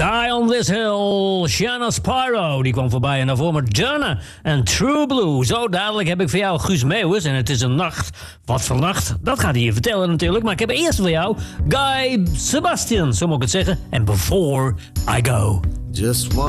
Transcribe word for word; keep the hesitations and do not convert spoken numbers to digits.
Die on This Hill, Shanna Spyro. Die kwam voorbij en daarvoor met Jana en True Blue. Zo dadelijk heb ik voor jou Guus Meeuwis en het is een nacht. Wat voor nacht? Dat gaat hij je vertellen natuurlijk. Maar ik heb eerst voor jou Guy Sebastian, zo moet ik het zeggen. En Before I Go. Just one